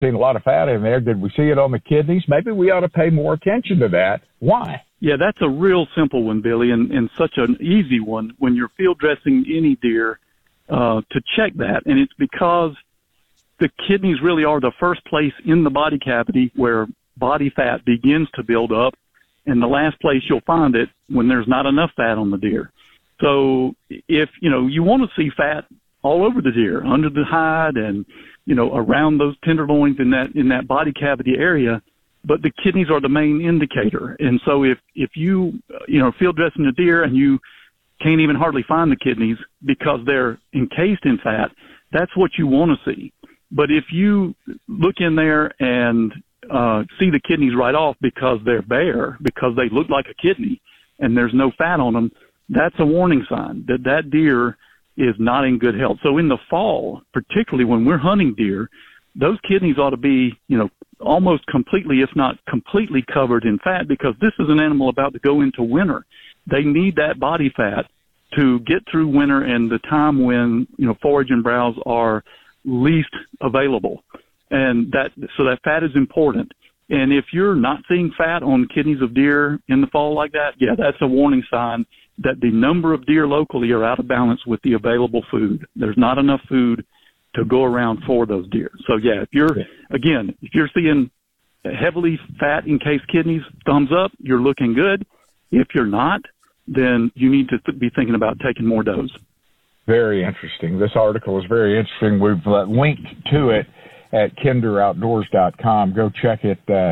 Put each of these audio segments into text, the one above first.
seen a lot of fat in there. Did we see it on the kidneys? Maybe we ought to pay more attention to that. Why? Yeah, that's a real simple one, Billy, and such an easy one when you're field dressing any deer to check that. And it's because the kidneys really are the first place in the body cavity where body fat begins to build up, and the last place you'll find it when there's not enough fat on the deer. So if, you want to see fat all over the deer, under the hide and, around those tenderloins in that body cavity area, but the kidneys are the main indicator. And so if you, field dressing a deer and you can't even hardly find the kidneys because they're encased in fat, that's what you want to see. But if you look in there and see the kidneys right off because they're bare, because they look like a kidney and there's no fat on them, that's a warning sign that deer is not in good health. So in the fall, particularly when we're hunting deer, those kidneys ought to be, almost completely, if not completely covered in fat, because this is an animal about to go into winter. They need that body fat to get through winter and the time when, forage and browse are least available. And so that fat is important. And if you're not seeing fat on kidneys of deer in the fall like that, yeah, that's a warning sign that the number of deer locally are out of balance with the available food. There's not enough food to go around for those deer. So yeah, if you're seeing heavily fat encased kidneys, thumbs up, you're looking good. If you're not, then you need to be thinking about taking more does. Very interesting. This article is very interesting. We've linked to it at kinderoutdoors.com. Go check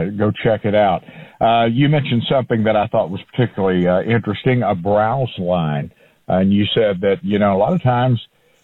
it out. You mentioned something that I thought was particularly interesting, a browse line. And you said that, a lot of times,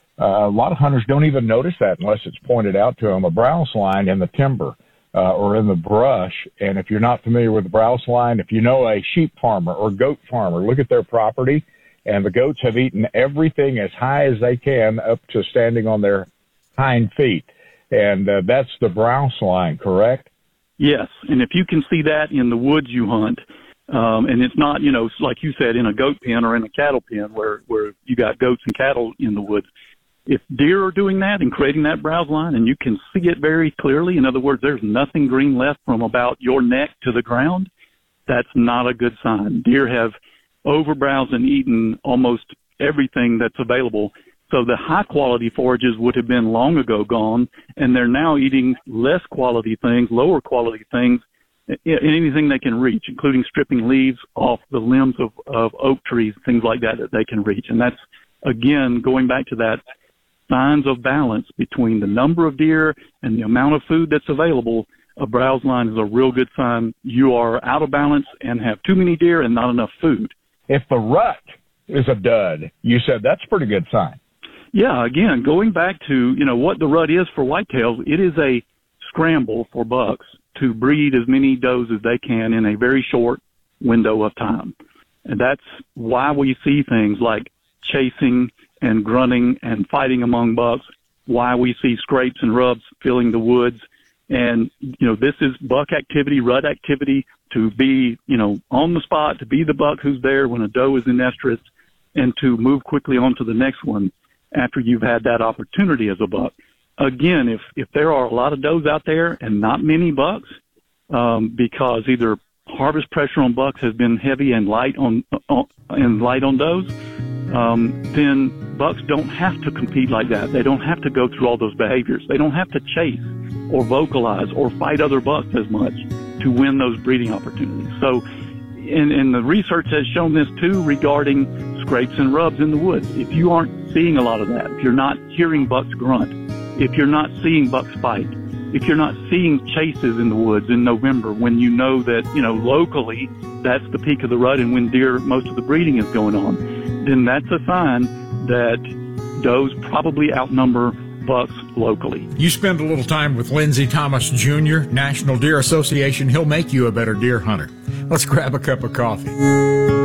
a lot of hunters don't even notice that unless it's pointed out to them. A browse line in the timber or in the brush. And if you're not familiar with the browse line, if you know a sheep farmer or goat farmer, look at their property, and the goats have eaten everything as high as they can up to standing on their hind feet. And that's the browse line, correct? Yes. And if you can see that in the woods you hunt, and it's not, like you said, in a goat pen or in a cattle pen where you got goats and cattle in the woods, if deer are doing that and creating that browse line and you can see it very clearly, in other words, there's nothing green left from about your neck to the ground, that's not a good sign. Deer have overbrowsed and eaten almost everything that's available. So the high-quality forages would have been long ago gone, and they're now eating less quality things, lower quality things, anything they can reach, including stripping leaves off the limbs of oak trees, things like that they can reach. And that's, again, going back to that signs of balance between the number of deer and the amount of food that's available. A browse line is a real good sign you are out of balance and have too many deer and not enough food. If the rut is a dud, you said that's a pretty good sign. Yeah, again, going back to, what the rut is for whitetails, it is a scramble for bucks to breed as many does as they can in a very short window of time. And that's why we see things like chasing and grunting and fighting among bucks, why we see scrapes and rubs filling the woods. And, this is buck activity, rut activity, to be, on the spot, to be the buck who's there when a doe is in estrus, and to move quickly on to the next one after you've had that opportunity as a buck. Again, if there are a lot of does out there and not many bucks, because either harvest pressure on bucks has been heavy and light on does, then bucks don't have to compete like that. They don't have to go through all those behaviors. They don't have to chase or vocalize or fight other bucks as much to win those breeding opportunities. So, and the research has shown this too regarding scrapes and rubs in the woods. If you aren't seeing a lot of that, if you're not hearing bucks grunt, if you're not seeing bucks fight, if you're not seeing chases in the woods in November when you know that, locally that's the peak of the rut and when most of the breeding is going on, then that's a sign that does probably outnumber bucks locally. You spend a little time with Lindsey Thomas Jr., National Deer Association. He'll make you a better deer hunter. Let's grab a cup of coffee.